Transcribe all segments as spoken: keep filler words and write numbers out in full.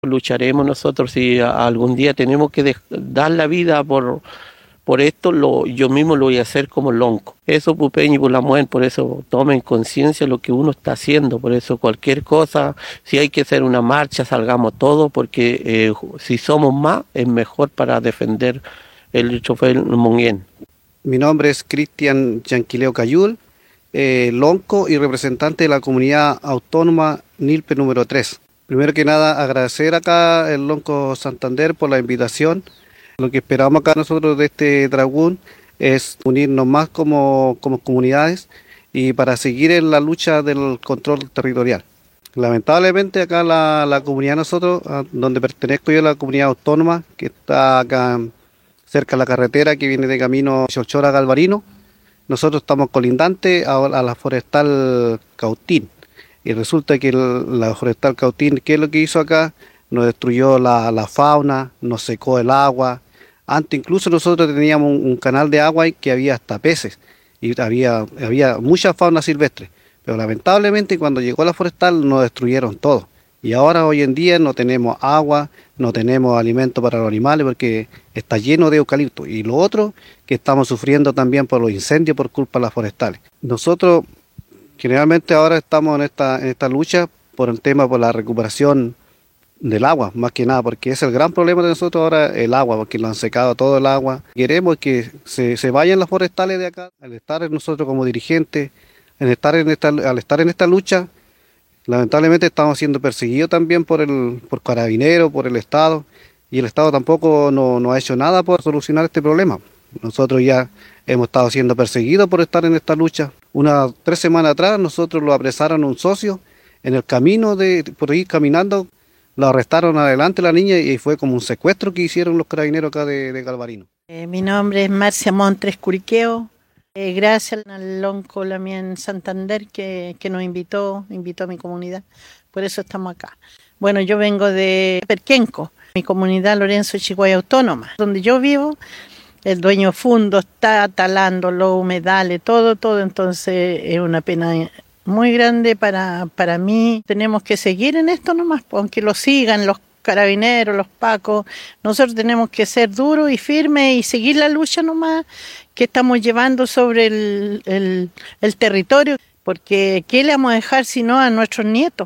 Lucharemos nosotros si a- algún día tenemos que dej- dar la vida por, por esto, lo, yo mismo lo voy a hacer como lonco. Eso, Pupeño y Pulamuen, por eso tomen conciencia de lo que uno está haciendo, por eso cualquier cosa, si hay que hacer una marcha, salgamos todos, porque eh, si somos más, es mejor para defender el chofer Monguén. Mi nombre es Cristian Yanquileo Cayul, eh, lonco y representante de la comunidad autónoma Nilpe número tres. Primero que nada, agradecer acá el Lonco Santander por la invitación. Lo que esperamos acá nosotros de este Dragún es unirnos más como, como comunidades y para seguir en la lucha del control territorial. Lamentablemente acá la, la comunidad nosotros, a donde pertenezco yo, la comunidad autónoma, que está acá cerca de la carretera que viene de camino Cholchora a Galvarino, nosotros estamos colindantes a, a la forestal Cautín. Y resulta que el, la forestal Cautín, ¿qué es lo que hizo acá? Nos destruyó la, la fauna, nos secó el agua. Antes incluso nosotros teníamos un, un canal de agua y que había hasta peces. Y había, había mucha fauna silvestre. Pero lamentablemente cuando llegó la forestal nos destruyeron todo. Y ahora hoy en día no tenemos agua, no tenemos alimento para los animales porque está lleno de eucalipto. Y lo otro, que estamos sufriendo también por los incendios por culpa de las forestales. Nosotros generalmente ahora estamos en esta, en esta lucha por el tema, por la recuperación del agua, más que nada, porque es el gran problema de nosotros ahora, el agua, porque lo han secado todo el agua. Queremos que se, se vayan las forestales de acá, al estar nosotros como dirigentes, en estar en esta, al estar en esta lucha, lamentablemente estamos siendo perseguidos también por el por Carabineros, por el Estado, y el Estado tampoco no, no ha hecho nada por solucionar este problema. Nosotros ya hemos estado siendo perseguidos por estar en esta lucha. Unas tres semanas atrás nosotros lo apresaron un socio en el camino de por ir caminando, lo arrestaron adelante la niña y fue como un secuestro que hicieron los carabineros acá de, de Galvarino. Eh, mi nombre es Marcia Montres Curiqueo. Eh, gracias al Lonco Lamien Santander que, que nos invitó, invitó a mi comunidad. Por eso estamos acá. Bueno, yo vengo de Perquenco, mi comunidad Lorenzo Chihuahua Autónoma, donde yo vivo. El dueño fundo está talando los humedales, todo, todo, entonces es una pena muy grande para, para mí. Tenemos que seguir en esto nomás, aunque lo sigan los carabineros, los pacos, nosotros tenemos que ser duros y firmes y seguir la lucha nomás que estamos llevando sobre el, el, el territorio, porque ¿qué le vamos a dejar sino a nuestros nietos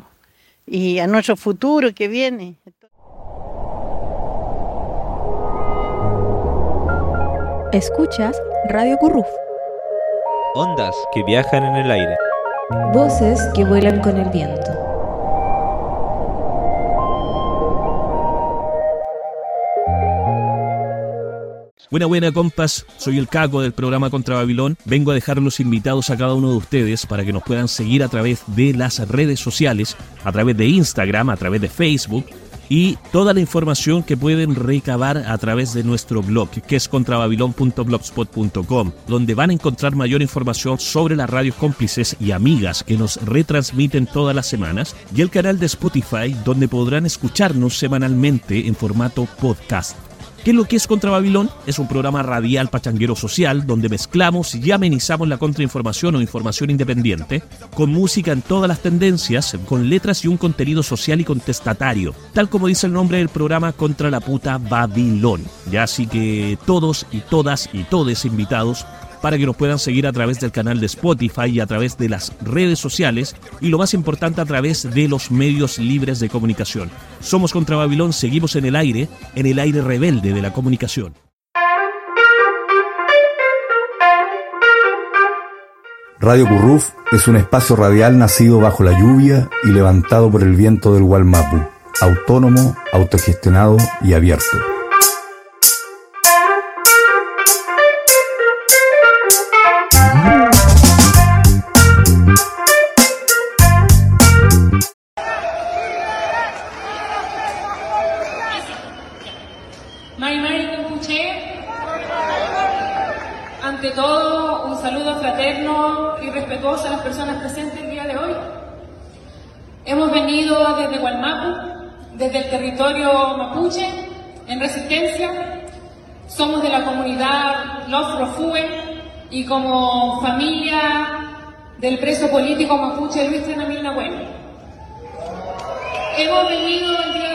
y a nuestro futuro que viene? Escuchas Radio Curruf. Ondas que viajan en el aire. Voces que vuelan con el viento. Buena, buena, compas. Soy el Caco del programa Contra Babilón. Vengo a dejar los invitados a cada uno de ustedes para que nos puedan seguir a través de las redes sociales, a través de Instagram, a través de Facebook y toda la información que pueden recabar a través de nuestro blog, que es contrababilón punto blogspot punto com, donde van a encontrar mayor información sobre las radios cómplices y amigas que nos retransmiten todas las semanas, y el canal de Spotify, donde podrán escucharnos semanalmente en formato podcast. ¿Qué es lo que es Contra Babilón? Es un programa radial pachanguero social donde mezclamos y amenizamos la contrainformación o información independiente con música en todas las tendencias, con letras y un contenido social y contestatario, tal como dice el nombre del programa, Contra la puta Babilón. Ya así que todos y todas y todes invitados para que nos puedan seguir a través del canal de Spotify y a través de las redes sociales y lo más importante a través de los medios libres de comunicación. Somos Contra Babilón, seguimos en el aire, en el aire rebelde de la comunicación. Radio Curruf es un espacio radial nacido bajo la lluvia y levantado por el viento del Gualmapu, autónomo, autogestionado y abierto. Ante todo, un saludo fraterno y respetuoso a las personas presentes el día de hoy. Hemos venido desde Gualmapu, desde el territorio mapuche, en resistencia. Somos de la comunidad Los Rofue y como familia del preso político mapuche Luis Trenamil Nahuel. Hemos venido el día